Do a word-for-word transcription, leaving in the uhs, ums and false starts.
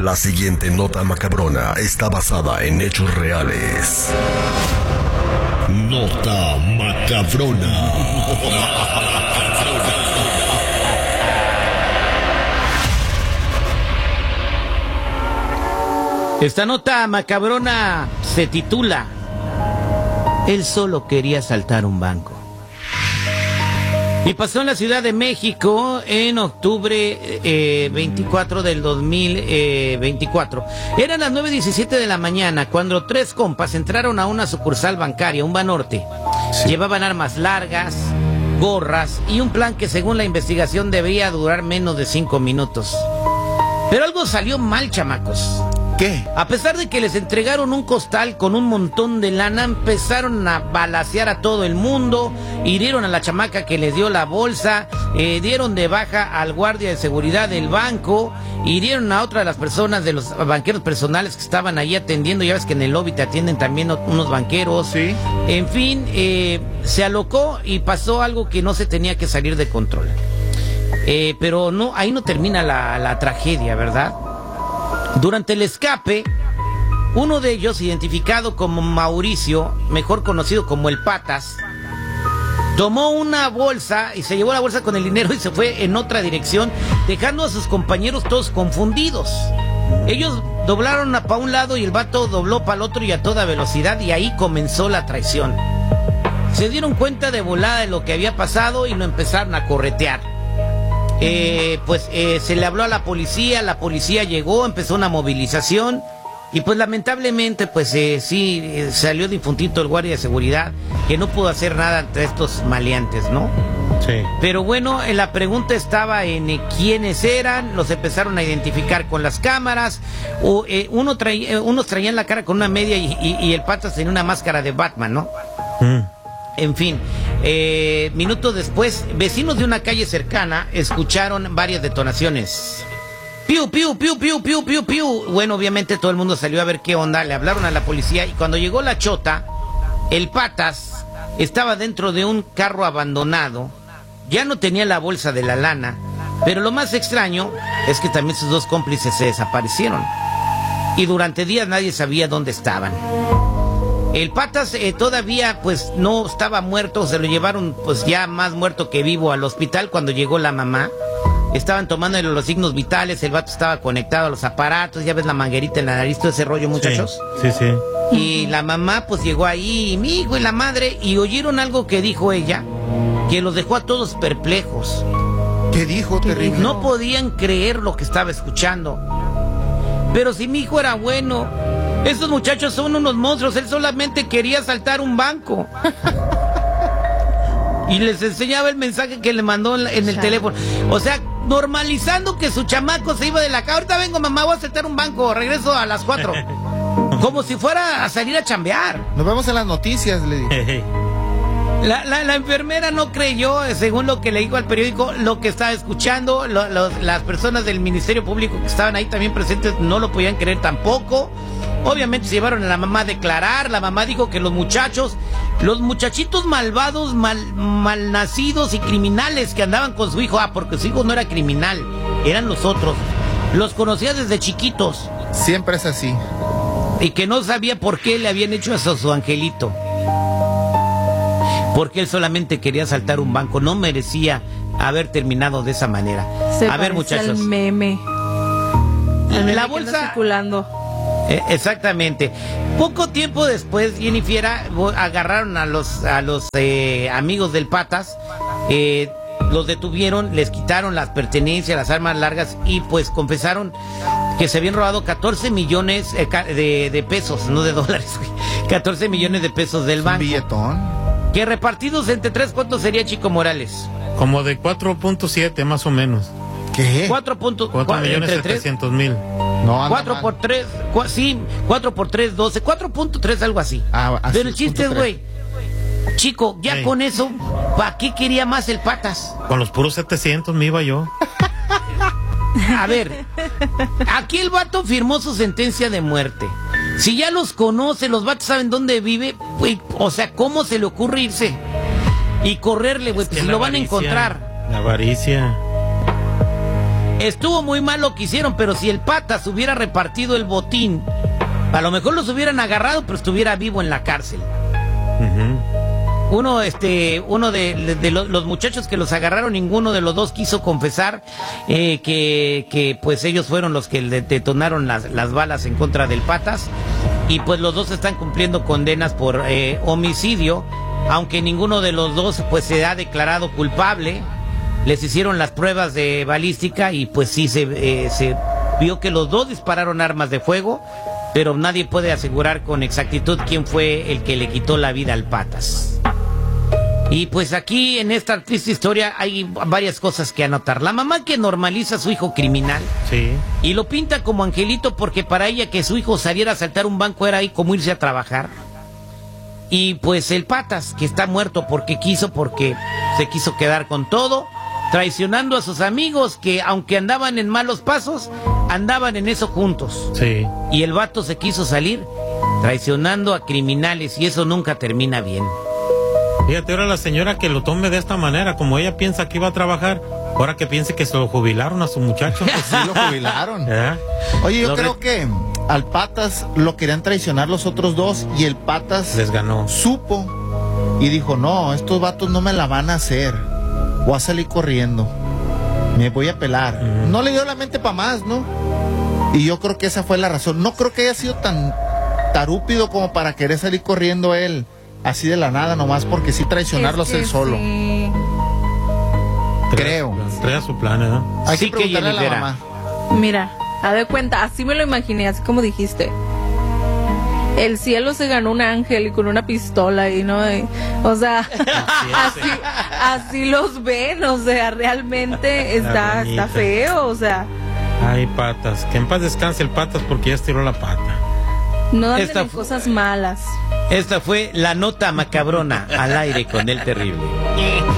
La siguiente nota macabrona está basada en hechos reales. Nota macabrona. Esta nota macabrona se titula: Él solo quería asaltar un banco. Y pasó en la Ciudad de México en octubre eh, veinticuatro del dos mil veinticuatro. Eran las nueve diecisiete de la mañana cuando tres compas entraron a una sucursal bancaria, un Banorte. Sí. Llevaban armas largas, gorras y un plan que según la investigación debía durar menos de cinco minutos. Pero algo salió mal, chamacos. ¿Qué? A pesar de que les entregaron un costal con un montón de lana, empezaron a balacear a todo el mundo, hirieron a la chamaca que les dio la bolsa, eh, dieron de baja al guardia de seguridad del banco, hirieron a otra de las personas de los banqueros personales que estaban ahí atendiendo. Ya ves que en el lobby te atienden también unos banqueros. Sí. En fin, eh, se alocó y pasó algo que no se tenía que salir de control. Eh, pero no, ahí no termina la, la tragedia, ¿verdad? Durante el escape, uno de ellos, identificado como Mauricio, mejor conocido como el Patas, tomó una bolsa y se llevó la bolsa con el dinero y se fue en otra dirección, dejando a sus compañeros todos confundidos. Ellos doblaron para un lado y el vato dobló para el otro y a toda velocidad, y ahí comenzó la traición. Se dieron cuenta de volada de lo que había pasado y lo empezaron a corretear. Eh, pues eh, se le habló a la policía, la policía llegó, empezó una movilización y pues lamentablemente pues eh, sí eh, salió difuntito el guardia de seguridad, que no pudo hacer nada ante estos maleantes, ¿no? Sí. Pero bueno, eh, la pregunta estaba en eh, quiénes eran. Los empezaron a identificar con las cámaras. O, eh, uno traía, eh, unos traían la cara con una media y, y, y el Patas tenía una máscara de Batman, ¿no? Mm. En fin, eh, minutos después, vecinos de una calle cercana escucharon varias detonaciones. Piu, piu, piu, piu, piu, piu, piu. Bueno, obviamente todo el mundo salió a ver qué onda, le hablaron a la policía y cuando llegó la chota, el Patas estaba dentro de un carro abandonado, ya no tenía la bolsa de la lana, pero lo más extraño es que también sus dos cómplices se desaparecieron y durante días nadie sabía dónde estaban. El Patas eh, todavía pues no estaba muerto, se lo llevaron pues ya más muerto que vivo al hospital cuando llegó la mamá. Estaban tomando los signos vitales, el vato estaba conectado a los aparatos, ya ves la manguerita en la nariz, todo ese rollo, muchachos. Sí, sí, sí. Y la mamá pues llegó ahí, y mi hijo y la madre, y oyeron algo que dijo ella, que los dejó a todos perplejos. ¿Qué dijo, terrible? No podían creer lo que estaba escuchando. Pero si mi hijo era bueno, esos muchachos son unos monstruos, él solamente quería asaltar un banco. Y les enseñaba el mensaje que le mandó en el teléfono. O sea, normalizando que su chamaco se iba de la casa. Ahorita vengo, mamá, voy a asaltar un banco, regreso a las cuatro. Como si fuera a salir a chambear. Nos vemos en las noticias, le dije. La, la, la enfermera no creyó, según lo que le dijo al periódico, lo que estaba escuchando. Lo, lo, las personas del Ministerio Público que estaban ahí también presentes no lo podían creer tampoco. Obviamente se llevaron a la mamá a declarar. La mamá dijo que los muchachos, los muchachitos malvados, mal, malnacidos y criminales que andaban con su hijo, ah, porque su hijo no era criminal, eran los otros, los conocía desde chiquitos. Siempre es así. Y que no sabía por qué le habían hecho eso a su angelito. Porque él solamente quería asaltar un banco, no merecía haber terminado de esa manera. Se a ver, muchachos. Al meme. Al meme la que bolsa anda circulando. Eh, exactamente. Poco tiempo después, Jennifer, agarraron a los a los eh, amigos del Patas, eh, los detuvieron, les quitaron las pertenencias, las armas largas y pues confesaron que se habían robado catorce millones eh, de, de pesos, no de dólares, catorce millones de pesos del banco. ¿Un billetón? Que repartidos entre tres, ¿cuánto sería, Chico Morales? Como de cuatro punto siete más o menos. ¿Qué? cuatro punto cuatro millones setecientos mil. No, cuatro por tres, cu sí, cuatro por tres, doce, cuatro punto tres, algo así. Ah, así. Pero el chiste es, güey, chico, ya sí. Con eso, ¿para qué quería más el Patas? Con los puros setecientos me iba yo. A ver, aquí el vato firmó su sentencia de muerte. Si ya los conoce, los vatos saben dónde vive, güey, o sea, ¿cómo se le ocurre irse? Y correrle, güey, pues si lo van a encontrar. La avaricia. Estuvo muy mal lo que hicieron, pero si el Patas hubiera repartido el botín, a lo mejor los hubieran agarrado, pero estuviera vivo en la cárcel. Ujú. Uno, este, uno de, de, de los, los muchachos que los agarraron, ninguno de los dos quiso confesar eh, que, que pues ellos fueron los que le detonaron las, las balas en contra del Patas, y pues los dos están cumpliendo condenas por eh, homicidio, aunque ninguno de los dos pues se ha declarado culpable. Les hicieron las pruebas de balística y pues sí se, eh, se vio que los dos dispararon armas de fuego, pero nadie puede asegurar con exactitud quién fue el que le quitó la vida al Patas. Y pues aquí en esta triste historia hay varias cosas que anotar. La mamá que normaliza a su hijo criminal, Sí. y lo pinta como angelito, porque para ella que su hijo saliera a asaltar un banco era ahí como irse a trabajar. Y pues el Patas, que está muerto porque quiso, porque se quiso quedar con todo, traicionando a sus amigos que aunque andaban en malos pasos, andaban en eso juntos. Sí. Y el vato se quiso salir traicionando a criminales, y eso nunca termina bien. Fíjate, ahora la señora que lo tome de esta manera, como ella piensa que iba a trabajar, ahora que piense que se lo jubilaron a su muchacho. Pues sí, lo jubilaron. ¿Eh? Oye, yo Lo creo re- que al Patas lo querían traicionar los otros dos y el Patas Les ganó. supo y dijo, no, estos vatos no me la van a hacer. Voy a salir corriendo. Me voy a pelar. Ujú. No le dio la mente para más, ¿no? Y yo creo que esa fue la razón. No creo que haya sido tan tarúpido como para querer salir corriendo él así de la nada, nomás porque sí traicionarlos Es que él solo. sí. Creo. Trae su plan, ¿eh? Hay Sí que que preguntarle a la Jennifer. mamá. Mira, a de cuenta, así me lo imaginé, así como dijiste. El cielo se ganó un ángel y con una pistola y no, Y, o sea, así, así los ven, o sea, realmente está, está feo, o sea, Ay, Patas. Que en paz descanse el Patas porque ya estiró la pata. no anden Esta en fu- cosas malas. Esta fue la nota macabrona al aire con el terrible.